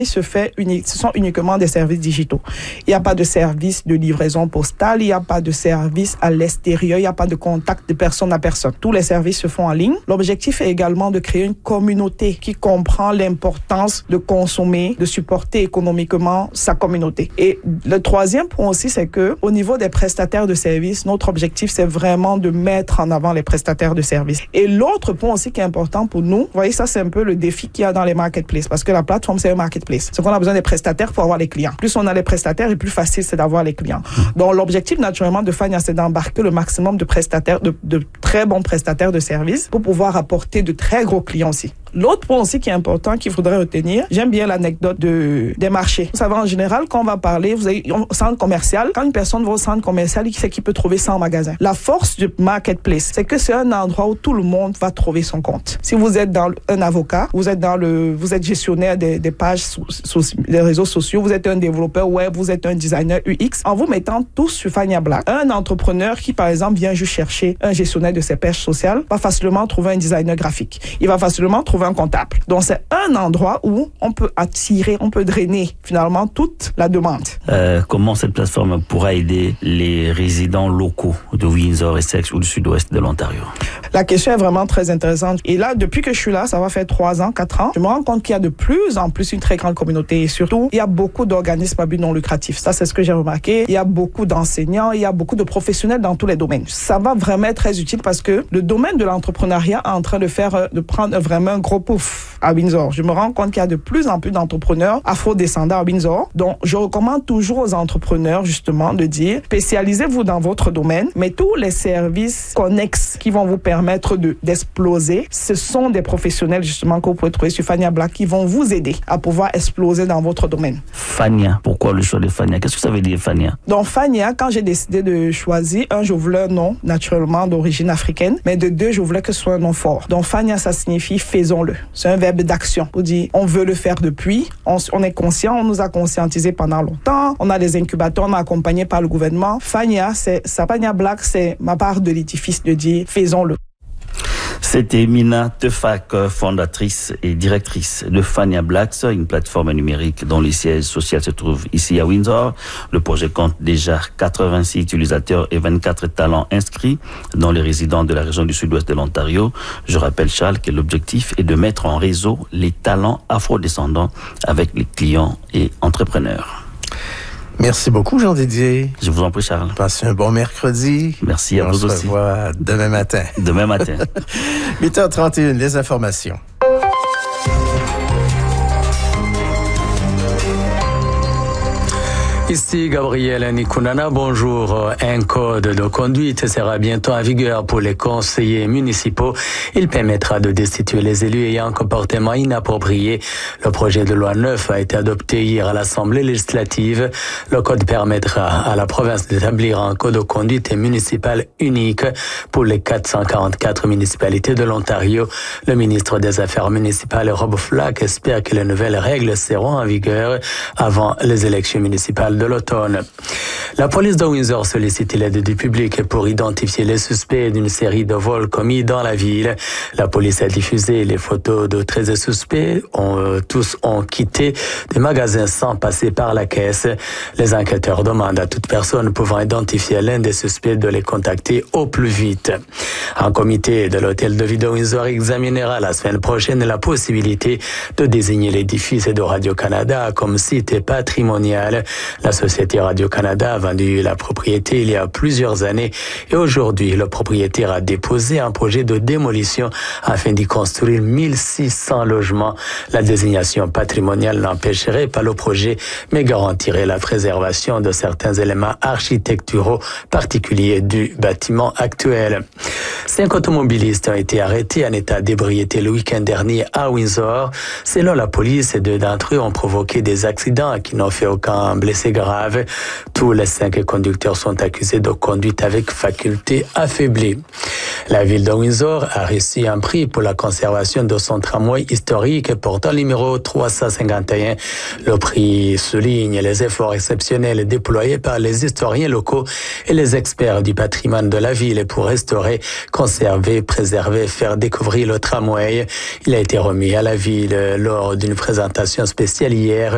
Ce sont uniquement des services digitaux. Il n'y a pas de service de livraison postale, il n'y a pas de service à l'extérieur, il n'y a pas de contact de personne à personne. Tous les services se font en ligne. L'objectif est également de créer une communauté qui comprend l'importance de consommer, de supporter économiquement sa communauté. Et le troisième point aussi, c'est que au niveau des prestataires de services, notre objectif, c'est vraiment de mettre en avant les prestataires de services. Et l'autre point aussi qui est important pour nous, vous voyez, ça c'est un peu le défi qu'il y a dans les marketplaces, parce que la plateforme, c'est un marketplace. C'est qu'on a besoin des prestataires pour avoir les clients. Plus on a les prestataires, et plus facile c'est d'avoir les clients. Donc l'objectif naturellement de Fania, c'est d'embarquer le maximum de prestataires, de très bons prestataires de services pour pouvoir apporter de très gros clients aussi. L'autre point aussi qui est important qu'il faudrait retenir, j'aime bien l'anecdote des marchés. Vous savez, en général, quand on va parler, vous avez un centre commercial, quand une personne va au centre commercial, il sait qu'il peut trouver 100 magasins. La force du marketplace, c'est que c'est un endroit où tout le monde va trouver son compte. Si vous êtes un avocat, vous êtes gestionnaire des pages des réseaux sociaux, vous êtes un développeur web, vous êtes un designer UX, en vous mettant tous sur Fania Black, un entrepreneur qui, par exemple, vient juste chercher un gestionnaire de ses pages sociales, va facilement trouver un designer graphique. Il va facilement trouver un comptable. Donc, c'est un endroit où on peut attirer, on peut drainer finalement toute la demande. Comment cette plateforme pourra aider les résidents locaux de Windsor, Essex ou du sud-ouest de l'Ontario? La question est vraiment très intéressante. Et là, depuis que je suis là, ça va faire 3 ans, 4 ans, je me rends compte qu'il y a de plus en plus une très grande communauté. Et surtout, il y a beaucoup d'organismes à but non lucratif. Ça, c'est ce que j'ai remarqué. Il y a beaucoup d'enseignants, il y a beaucoup de professionnels dans tous les domaines. Ça va vraiment être très utile parce que le domaine de l'entrepreneuriat est en train de prendre vraiment un gros pouf à Windsor. Je me rends compte qu'il y a de plus en plus d'entrepreneurs afro-descendants à Windsor. Donc, je recommande toujours aux entrepreneurs, justement, de dire, spécialisez-vous dans votre domaine, mais tous les services connexes qui vont vous permettre d'exploser, ce sont des professionnels, justement, que vous pouvez trouver sur Fania Black qui vont vous aider à pouvoir exploser dans votre domaine. Fania, pourquoi le choix de Fania? Qu'est-ce que ça veut dire, Fania? Donc, Fania, quand j'ai décidé de choisir, je voulais un nom, naturellement, d'origine africaine, mais de 2, je voulais que ce soit un nom fort. Donc, Fania, ça signifie faisons-le. C'est un verbe d'action. Pour dire, on veut le faire depuis, on est conscient, on nous a conscientisés pendant longtemps, on a des incubateurs, on est accompagné par le gouvernement. Fania Black, c'est ma part de l'édifice de dire, faisons-le. C'était Mina Tefak, fondatrice et directrice de Fania Black, une plateforme numérique dont le siège social se trouve ici à Windsor. Le projet compte déjà 86 utilisateurs et 24 talents inscrits, dont les résidents de la région du sud-ouest de l'Ontario. Je rappelle, Charles, que l'objectif est de mettre en réseau les talents afro-descendants avec les clients et entrepreneurs. Merci beaucoup, Jean-Didier. Je vous en prie, Charles. Passez un bon mercredi. Merci à vous aussi. On se revoit demain matin. Demain matin. 8h31, les informations. Ici Gabriel Nikunana, bonjour. Un code de conduite sera bientôt en vigueur pour les conseillers municipaux. Il permettra de destituer les élus ayant un comportement inapproprié. Le projet de loi 9 a été adopté hier à l'Assemblée législative. Le code permettra à la province d'établir un code de conduite municipal unique pour les 444 municipalités de l'Ontario. Le ministre des Affaires municipales, Rob Flack, espère que les nouvelles règles seront en vigueur avant les élections municipales de l'automne. La police de Windsor sollicite l'aide du public pour identifier les suspects d'une série de vols commis dans la ville. La police a diffusé les photos de 13 suspects. Tous ont quitté des magasins sans passer par la caisse. Les enquêteurs demandent à toute personne pouvant identifier l'un des suspects de les contacter au plus vite. Un comité de l'hôtel de ville de Windsor examinera la semaine prochaine la possibilité de désigner l'édifice de Radio-Canada comme site patrimonial. La société Radio-Canada a vendu la propriété il y a plusieurs années et aujourd'hui, le propriétaire a déposé un projet de démolition afin d'y construire 1600 logements. La désignation patrimoniale n'empêcherait pas le projet, mais garantirait la préservation de certains éléments architecturaux particuliers du bâtiment actuel. 5 automobilistes ont été arrêtés en état d'ébriété le week-end dernier à Windsor. Selon la police, 2 d'entre eux ont provoqué des accidents qui n'ont fait aucun blessé grave. Tous les 5 conducteurs sont accusés de conduite avec faculté affaiblie. La ville de Windsor a reçu un prix pour la conservation de son tramway historique portant le numéro 351. Le prix souligne les efforts exceptionnels déployés par les historiens locaux et les experts du patrimoine de la ville pour restaurer, conserver, préserver, faire découvrir le tramway. Il a été remis à la ville lors d'une présentation spéciale hier.